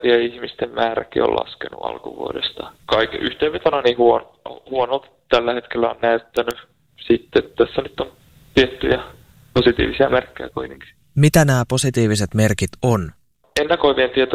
ja ihmisten määräkin on laskenut alkuvuodesta. Kaiken yhteenvetona niin huonolta tällä hetkellä on näyttänyt. Sitten tässä nyt on tiettyjä positiivisia merkkejä kuitenkin. Mitä nämä positiiviset merkit on? Ennakoivien tietojen